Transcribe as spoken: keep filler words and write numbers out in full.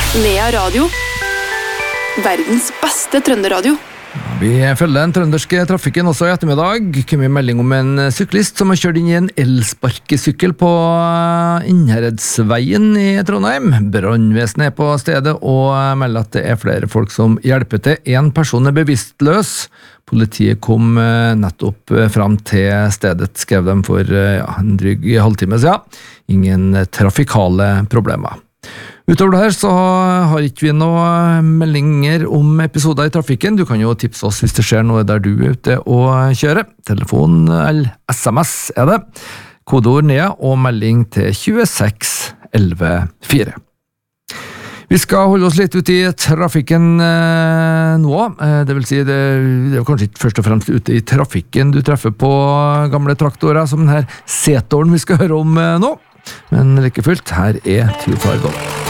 Nea Radio. Verdens beste trønderradio. Vi følger den trønderske trafikken også i ettermiddag. Kom en melding om en syklist som har kjørt inn i en elsparkesykkel på Innherredsveien i Trondheim. Brannvesenet er på stedet og melder at det er flere folk som hjelper til. En person er bevisstløs. Politiet kom nettopp fram til stedet, skrev de for ja, en dryg halvtime siden. Ingen trafikale problemer. Utover det her så har ikke vi noen meldinger om episoder i trafikken. Du kan jo tipse oss hvis det skjer noe der du er ute og kjører. Telefon eller S M S er det. Kodeord Nea og melding til tjueseks elleve fire. Vi skal holde oss litt ute i trafikken eh, nå. Eh, det vil si, det, det er kanskje ikke først og fremst ute i trafikken du treffer på gamle traktorer som denne setoren vi skal høre om eh, nå. Men like fullt, her er Too Far Gone.